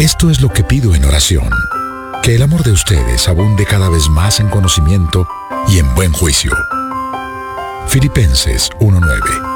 Esto es lo que pido en oración, que el amor de ustedes abunde cada vez más en conocimiento y en buen juicio. Filipenses 1:9.